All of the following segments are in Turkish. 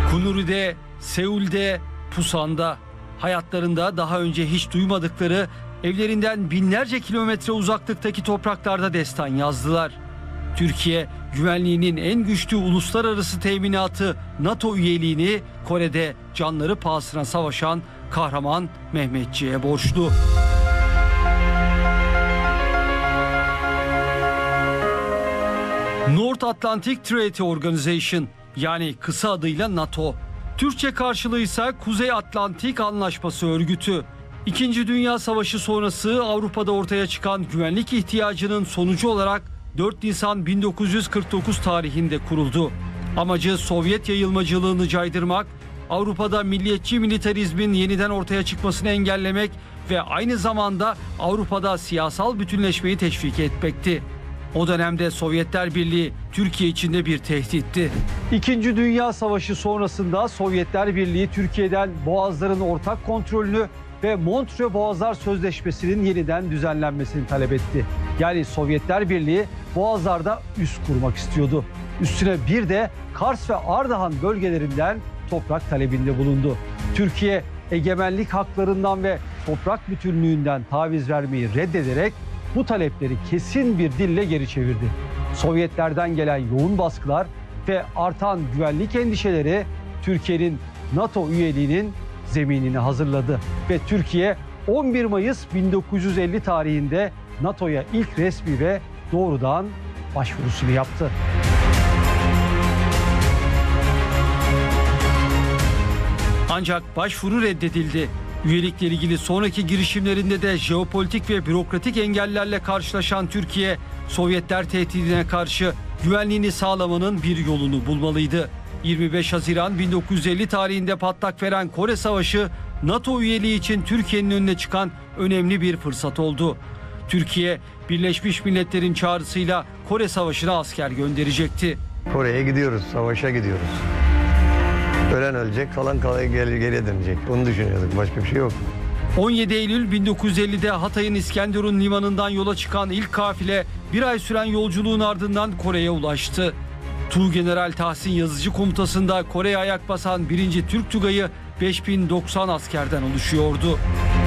Kunuri'de, Seul'de, Pusan'da hayatlarında daha önce hiç duymadıkları, evlerinden binlerce kilometre uzaklıktaki topraklarda destan yazdılar. Türkiye, güvenliğinin en güçlü uluslararası teminatı NATO üyeliğini Kore'de canları pahasına savaşan kahraman Mehmetçiğe borçlu. North Atlantic Treaty Organization, yani kısa adıyla NATO. Türkçe karşılığı ise Kuzey Atlantik Anlaşması Örgütü. İkinci Dünya Savaşı sonrası Avrupa'da ortaya çıkan güvenlik ihtiyacının sonucu olarak 4 Nisan 1949 tarihinde kuruldu. Amacı Sovyet yayılmacılığını caydırmak, Avrupa'da milliyetçi militarizmin yeniden ortaya çıkmasını engellemek ve aynı zamanda Avrupa'da siyasal bütünleşmeyi teşvik etmekti. O dönemde Sovyetler Birliği Türkiye için de bir tehditti. İkinci Dünya Savaşı sonrasında Sovyetler Birliği Türkiye'den boğazların ortak kontrolünü ve Montreux Boğazlar Sözleşmesi'nin yeniden düzenlenmesini talep etti. Yani Sovyetler Birliği boğazlarda üs kurmak istiyordu. Üstüne bir de Kars ve Ardahan bölgelerinden toprak talebinde bulundu. Türkiye egemenlik haklarından ve toprak bütünlüğünden taviz vermeyi reddederek bu talepleri kesin bir dille geri çevirdi. Sovyetlerden gelen yoğun baskılar ve artan güvenlik endişeleri Türkiye'nin NATO üyeliğinin zeminini hazırladı ve Türkiye 11 Mayıs 1950 tarihinde NATO'ya ilk resmi ve doğrudan başvurusunu yaptı. Ancak başvuru reddedildi. Üyelikle ilgili sonraki girişimlerinde de jeopolitik ve bürokratik engellerle karşılaşan Türkiye, Sovyetler tehdidine karşı güvenliğini sağlamanın bir yolunu bulmalıydı. 25 Haziran 1950 tarihinde patlak veren Kore Savaşı, NATO üyeliği için Türkiye'nin önüne çıkan önemli bir fırsat oldu. Türkiye, Birleşmiş Milletler'in çağrısıyla Kore Savaşı'na asker gönderecekti. Kore'ye gidiyoruz, savaşa gidiyoruz. Ölen ölecek, kalan geriye dönecek. Onu düşünüyorduk, başka bir şey yok. 17 Eylül 1950'de Hatay'ın İskenderun limanından yola çıkan ilk kafile bir ay süren yolculuğun ardından Kore'ye ulaştı. Tuğgeneral Tahsin Yazıcı komutasında Kore'ye ayak basan 1. Türk Tugayı 5090 askerden oluşuyordu.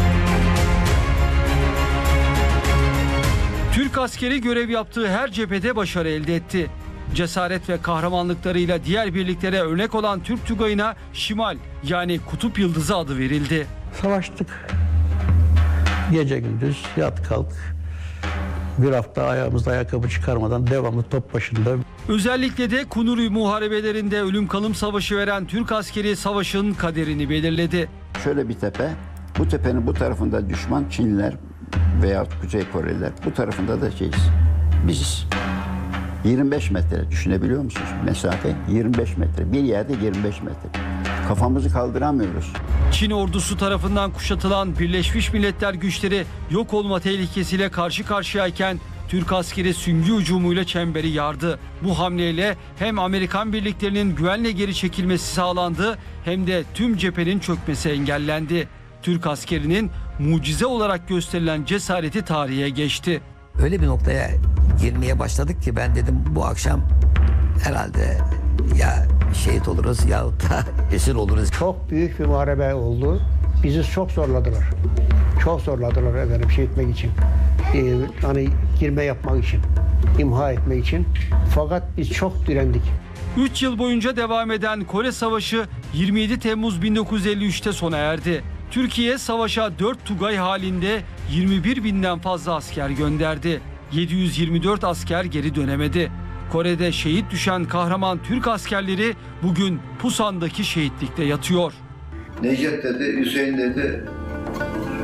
Türk askeri görev yaptığı her cephede başarı elde etti. Cesaret ve kahramanlıklarıyla diğer birliklere örnek olan Türk Tugayı'na Şimal, yani Kutup Yıldızı adı verildi. Savaştık. Gece gündüz yat kalk. Bir hafta ayağımızda ayakkabı çıkarmadan devamlı top başında. Özellikle de Kunuri muharebelerinde ölüm kalım savaşı veren Türk askeri savaşın kaderini belirledi. Şöyle bir tepe, bu tepenin bu tarafında düşman Çinliler veya Kuzey Koreliler, bu tarafında da biziz. 25 metre düşünebiliyor musunuz mesafe? 25 metre. Bir yerde 25 metre. Kafamızı kaldıramıyoruz. Çin ordusu tarafından kuşatılan Birleşmiş Milletler güçleri yok olma tehlikesiyle karşı karşıyayken Türk askeri süngü hücumuyla çemberi yardı. Bu hamleyle hem Amerikan birliklerinin güvenle geri çekilmesi sağlandı hem de tüm cephenin çökmesi engellendi. Türk askerinin mucize olarak gösterilen cesareti tarihe geçti. Öyle bir noktaya girmeye başladık ki ben dedim bu akşam herhalde ya şehit oluruz ya da esir oluruz. Çok büyük bir muharebe oldu. Bizi çok zorladılar. Çok zorladılar efendim şey etmek için. Hani girme yapmak için, imha etmek için. Fakat biz çok direndik. 3 yıl boyunca devam eden Kore Savaşı 27 Temmuz 1953'te sona erdi. Türkiye savaşa 4 Tugay halinde 21 binden fazla asker gönderdi. 724 asker geri dönemedi. Kore'de şehit düşen kahraman Türk askerleri bugün Pusan'daki şehitlikte yatıyor. Necdet dedi, Hüseyin dedi,